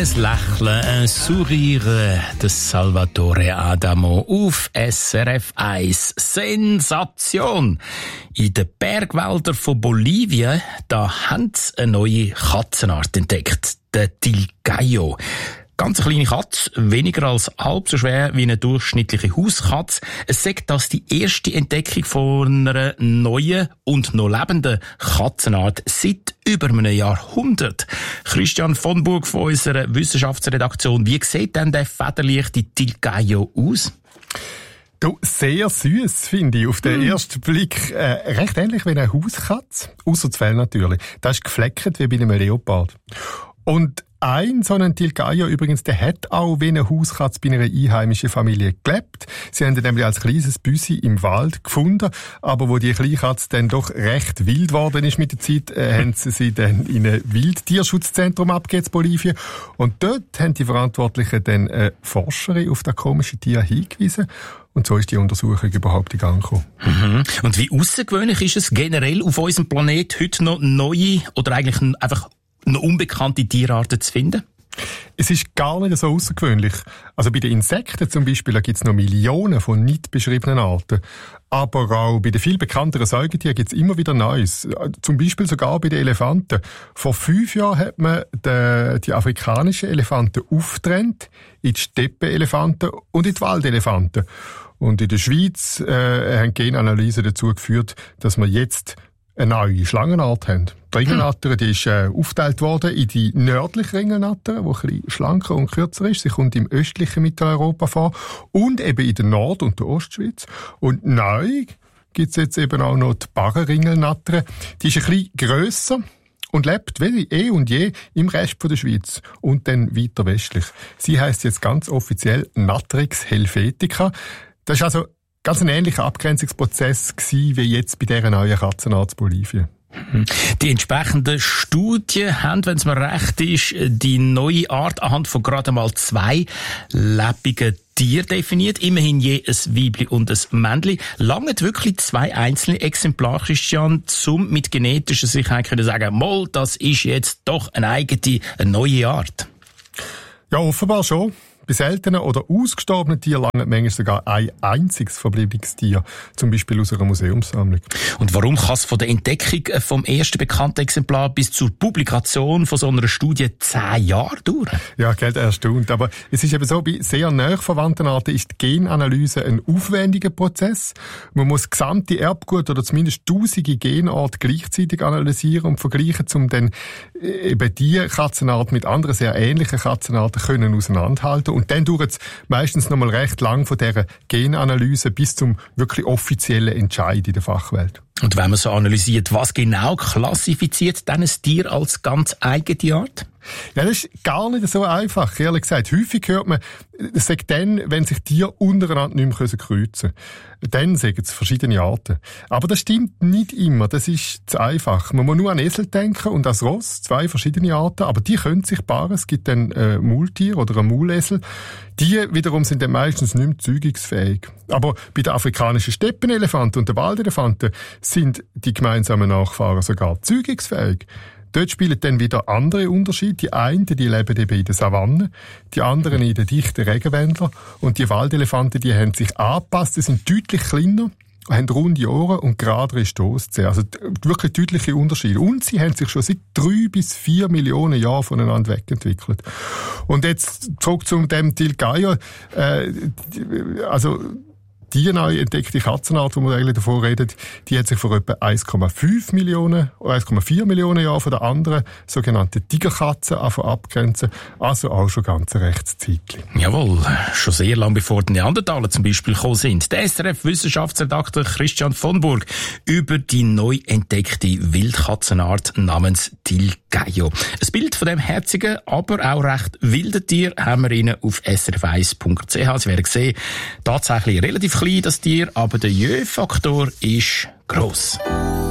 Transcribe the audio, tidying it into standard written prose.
Lächeln, ein Sourire des Salvatore Adamo auf SRF 1. Sensation! In den Bergwäldern von Bolivien, da haben sie eine neue Katzenart entdeckt, den Tilgallo. Ganz eine kleine Katze, weniger als halb so schwer wie eine durchschnittliche Hauskatze. Es sagt, dass die erste Entdeckung von einer neuen und noch lebenden Katzenart seit über einem Jahrhundert. Christian von Burg von unserer Wissenschaftsredaktion. Wie sieht denn der federleichte Tilgallo aus? Du, sehr süß, finde ich. Auf den ersten Blick recht ähnlich wie eine Hauskatze. Ausser das Fell natürlich. Das ist gefleckt wie bei einem Leopard. Und ein so ein Tilgallo übrigens, der hat auch wie eine Hauskatze bei einer einheimischen Familie gelebt. Sie haben ihn nämlich als kleines Büssi im Wald gefunden, aber wo die kleine Katze dann doch recht wild geworden ist mit der Zeit, haben sie dann in ein Wildtierschutzzentrum abgegeben in Bolivien. Und dort haben die Verantwortlichen dann eine Forscherin auf das komische Tier hingewiesen. Und so ist die Untersuchung überhaupt in Gang gekommen. Mhm. Und wie außergewöhnlich ist es generell auf unserem Planet heute noch neue oder eigentlich einfach noch unbekannte Tierarten zu finden? Es ist gar nicht so außergewöhnlich. Also bei den Insekten zum Beispiel, da gibt es noch Millionen von nicht beschriebenen Arten. Aber auch bei den viel bekannteren Säugetieren gibt es immer wieder Neues. Zum Beispiel sogar bei den Elefanten. Vor 5 Jahren hat man die afrikanischen Elefanten aufgetrennt in die Steppenelefanten und in die Waldelefanten. Und in der Schweiz haben Genanalysen dazu geführt, dass wir jetzt eine neue Schlangenart haben. Die Ringelnatter, die ist aufgeteilt worden in die nördliche Ringelnatter, die ein bisschen schlanker und kürzer ist. Sie kommt im östlichen Mitteleuropa vor und eben in der Nord- und der Ostschweiz. Und neu gibt es jetzt eben auch noch die Barrenringelnatter. Die ist ein bisschen grösser und lebt wie eh und je im Rest der Schweiz und dann weiter westlich. Sie heisst jetzt ganz offiziell Natrix helvetica. Das ist also ganz ein ähnlicher Abgrenzungsprozess gewesen, wie jetzt bei dieser neuen Katzenart in Bolivien. Die entsprechenden Studien haben, wenn es mir recht ist, die neue Art anhand von gerade mal 2 lebenden Tieren definiert. Immerhin je ein Weibli und ein Männli. Langen wirklich 2 einzelne Exemplare, Christian, um mit genetischer Sicherheit zu sagen, mal, das ist jetzt doch eine neue Art. Ja, offenbar schon. Bei seltenen oder ausgestorbenen Tieren langt manchmal sogar ein einziges verbliebenes Tier, zum Beispiel aus einer Museumssammlung. Und warum kann es von der Entdeckung vom ersten bekannten Exemplar bis zur Publikation von so einer Studie 10 Jahre dauern? Ja, Geld erstaunt. Aber es ist eben so, bei sehr nahe verwandten Arten ist die Genanalyse ein aufwendiger Prozess. Man muss gesamte Erbgut oder zumindest tausende Genarten gleichzeitig analysieren und vergleichen, um dann eben die Katzenart mit anderen sehr ähnlichen Katzenarten können auseinanderhalten. Und dann dauert es meistens noch mal recht lang von dieser Genanalyse bis zum wirklich offiziellen Entscheid in der Fachwelt. Und wenn man so analysiert, was genau klassifiziert dann ein Tier als ganz eigene Art? Ja, das ist gar nicht so einfach, ehrlich gesagt. Häufig hört man, es sagt dann, wenn sich Tiere untereinander nicht mehr kreuzen können. Dann sagen es verschiedene Arten. Aber das stimmt nicht immer, das ist zu einfach. Man muss nur an Esel denken und an Ross, 2 verschiedene Arten, aber die können sich paaren. Es gibt dann ein Maultier oder ein Maulesel. Die wiederum sind dann meistens nicht mehr zeugungsfähig. Aber bei den afrikanischen Steppenelefanten und den Waldelefanten sind die gemeinsamen Nachfahren sogar zeugungsfähig. Dort spielen dann wieder andere Unterschiede. Die einen, die leben eben in der Savanne, die anderen in den dichten Regenwäldern. Und die Waldelefanten, die haben sich angepasst, die sind deutlich kleiner, haben runde Ohren und geradere Stosszähne. Also wirklich deutliche Unterschiede. Und sie haben sich schon seit 3 bis 4 Millionen Jahren voneinander wegentwickelt. Und jetzt zurück zu dem Tilgallo. Die neu entdeckte Katzenart, die wir eigentlich davor reden, die hat sich vor etwa 1,4 Millionen Jahren von der anderen sogenannten Tigerkatze abgrenzen. Also auch schon ganz ein rechtes Zeitchen. Jawohl, schon sehr lang bevor die Neandertaler zum Beispiel gekommen sind. Der SRF-Wissenschaftsredakteur Christian von Burg über die neu entdeckte Wildkatzenart namens Tilgallo. Ein Bild von dem herzigen, aber auch recht wilden Tier haben wir Ihnen auf srf1.ch. Sie werden sehen, tatsächlich relativ klein das Tier, aber der Jö-Faktor ist gross.